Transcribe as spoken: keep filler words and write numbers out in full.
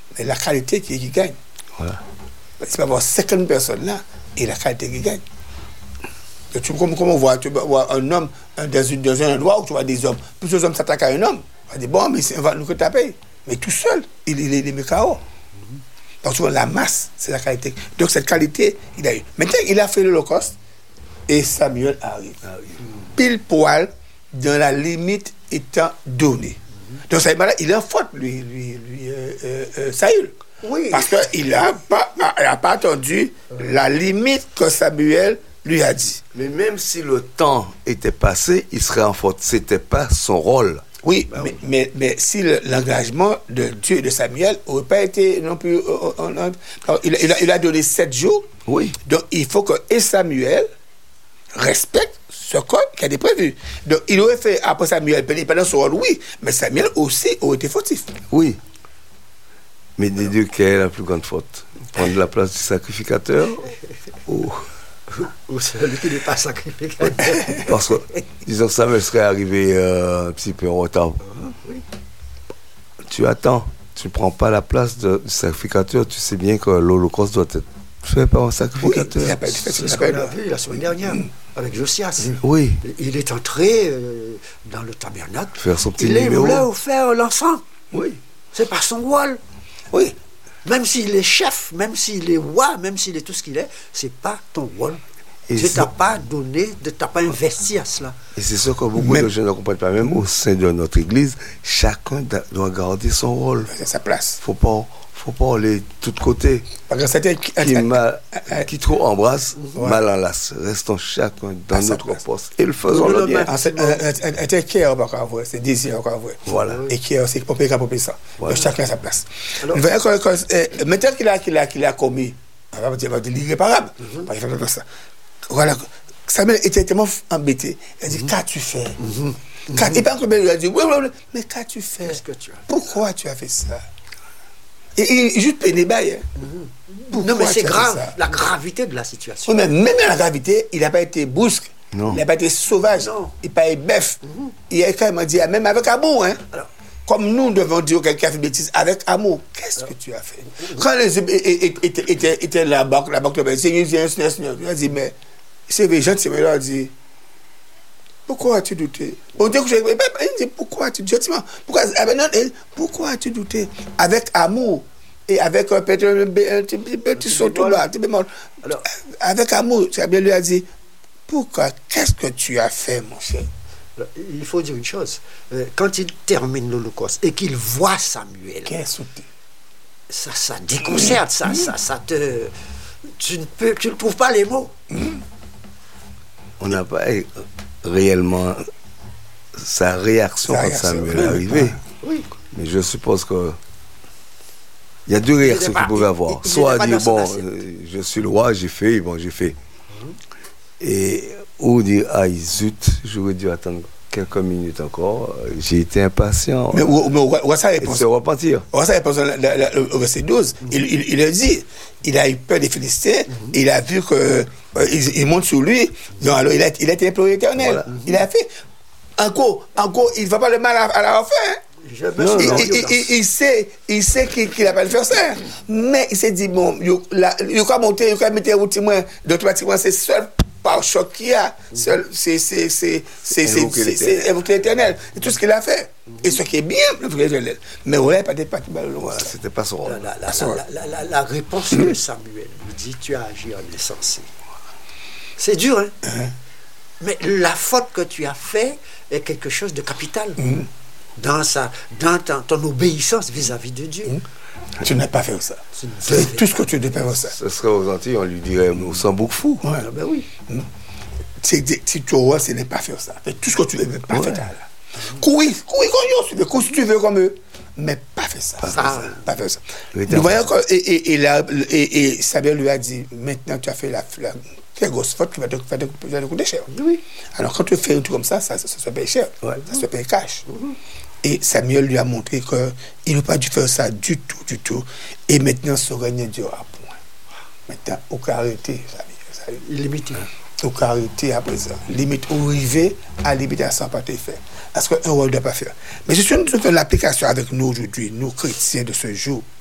mais la qualité qui, qui gagne. Voilà. C'est pas avoir cinquante personnes là et la qualité qui gagne. Et tu, comme, comme on voit, tu vois un homme un, dans, une, dans un endroit où tu vois des hommes, plusieurs hommes s'attaquent à un homme, on va dire bon, mais on va nous taper. Mais tout seul, il, il, il est mis K O. Donc tu vois, la masse, c'est la qualité. Donc cette qualité, il a eu. Maintenant, il a fait l'Holocauste et Samuel arrive. arrive. Pile poil dans la limite étant donnée. Donc ça, il est en faute, lui, lui, lui euh, euh, euh, Saül. Oui. Parce qu'il n'a pas, pas attendu la limite que Samuel lui a dit. Mais même si le temps était passé, il serait en faute. C'était pas son rôle. Oui, ben mais, oui. Mais, mais si le, l'engagement de Dieu et de Samuel n'aurait pas été non plus... Euh, euh, euh, il, il, a, il a donné sept jours. Oui. Donc il faut que et Samuel respecte ce code qui a été prévu. Donc il aurait fait, après Samuel, pendant son rôle, oui, mais Samuel aussi aurait été fautif. Oui. Mais des deux, quelle est la plus grande faute? Prendre la place du sacrificateur ou... ou celui qui n'est pas sacrificateur? Parce que, disons que Samuel serait arrivé euh, un petit peu en retard. Oui. Tu attends, tu ne prends pas la place de, du sacrificateur, tu sais bien que l'Holocauste doit être fait par un sacrificateur. Oui, c'est ce qu'on a vu la semaine dernière mmh. avec Josias. Oui. Il est entré euh, dans le tabernacle. Faire son petit il numéro. Il voulait faire l'encens. Oui. C'est par son rôle. Oui. Même s'il est chef, même s'il est roi, même s'il est tout ce qu'il est, c'est pas ton rôle. Et tu ne t'as pas donné, tu t'as pas investi à cela. Et c'est ça que beaucoup même, de gens ne comprennent pas. Même au sein de notre Église, chacun doit garder son rôle. C'est sa place. Faut pas, faut pas aller de tous côtés. Parce que c'était qui, mal, qui trop embrasse, ouais. mal enlace. Restons chacun dans à notre poste et le faisons le bien. C'est qui est encore vrai, c'est désir encore vrai. Voilà. Et qui est c'est pour payer pour payer ça. Voilà. Donc chacun à sa place. Alors, maintenant qu'il a qu'il a qu'il a commis, on va dire l'irréparable. Par exemple ça. Voilà, Samuel était tellement embêté. Il a dit, mm-hmm. qu'as-tu fait mm-hmm. Qu'as... Et pas que il a dit, oui, oui, oui, mais qu'as-tu fait Qu'est-ce que tu as fait? Pourquoi tu as fait ça? Et il juste péné bail. Mm-hmm. Non, mais c'est grave, la gravité de la situation. Oui, mais même dans la gravité, il n'a pas été brusque. Non. Il n'a pas été sauvage. Non. Il n'a pas été bœuf. Mm-hmm. Il a quand même dit, même avec amour, hein. Alors, comme nous devons dire quelqu'un a fait bêtise avec amour, qu'est-ce Alors, que tu as fait? Quand les étaient la banque, la banque de Seigneur, il a dit, mais c'est les gens qui me disent, pourquoi as-tu douté? On dit, pourquoi as-tu douté? Pourquoi, pourquoi as-tu douté? Avec amour et avec un petit, petit saut tout bas, avec amour, Samuel lui a dit, pourquoi? Qu'est-ce que tu as fait, mon cher? Il faut dire une chose, quand il termine l'Holocauste et qu'il voit Samuel, ça, ça déconcerte, ça, ça, ça te... Tu ne peux, tu ne trouves pas les mots. On n'a pas réellement sa réaction sa quand réaction, Samuel est arrivé. Oui. Mais je suppose que il y a deux réactions qu'il pouvait avoir. Il, Soit il dire bon, euh, je suis le roi, j'ai fait, bon, j'ai fait. Mm-hmm. Et ou dire ah zut, j'aurais dû attendre quelques minutes encore. J'ai été impatient. Mais où ça répond? Se repentir. Où ça répond au verset douze. Mm-hmm. Il, il, il a dit, il a eu peur des Philistins. Mm-hmm. Il a vu que euh, il, il monte sur lui. Donc alors il a, il a été imploré l'Éternel. Voilà. Mm-hmm. Il a fait. Encore, encore, il ne va pas le mal à, à la fin. Je me non, il, non, il, il, il sait, il sait qu'il qu'il n'a pas le faire ça. Mais il s'est dit bon, il a monté, il a mis route moins. Automatiquement, c'est seul par choc qu'il y a. Seul, c'est c'est c'est c'est c'est évoquer l'Éternel. Et tout ce qu'il a fait. Et ce qui est bien, l'Éternel. Mais ouais, pas peut-être pas. Voilà, c'était pas son rôle. La, la, la, la, la, la réponse de Samuel lui dit tu as agi en insensé. C'est dur, hein. Uh-huh. Mais la faute que tu as fait est quelque chose de capital. Mm-hmm. Dans, sa, dans ton, ton obéissance vis-à-vis de Dieu. Mmh. Tu n'as pas fait ça. C'est tout ce que tu devais faire ça. Ce serait aux Antilles, on lui dirait, nous sommes beaucoup fous. Ouais. Ah ben oui. Mmh. Si tu vois, ce n'est pas faire ça. Fais tout ce que tu devais pas ouais. faire. Courir, courir comme eux, courir si tu veux comme eux. Mais pas faire ça. Pas faire ça. Pas faire ça. Nous voyons que, et, et, et, la, et, et Samuel lui a dit, maintenant tu as fait la, la très grosse faute qui va te, va te, va te coûter cher. Oui. Alors quand tu fais un truc comme ça, ça, ça, ça se paye cher. Ouais. Ça se paye cash. Mmh. Et Samuel lui a montré qu'il n'a pas dû faire ça du tout, du tout. Et maintenant, ce règne durera point. Maintenant, au cas arrêté, illimité. Au cas arrêté après ça. Limite, au arriver à limiter à ça, pas te faire. Parce qu'un rôle ne doit pas faire. Mais c'est sûr que l'application avec nous aujourd'hui, nous chrétiens de ce jour,